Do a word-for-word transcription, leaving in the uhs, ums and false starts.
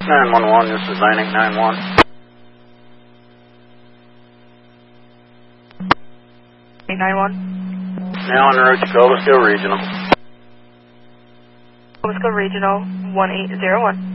nine one one, this is nine eight nine one. eight nine one. Now on the route to Cobleskill Regional. Cobleskill Regional, one eight zero one.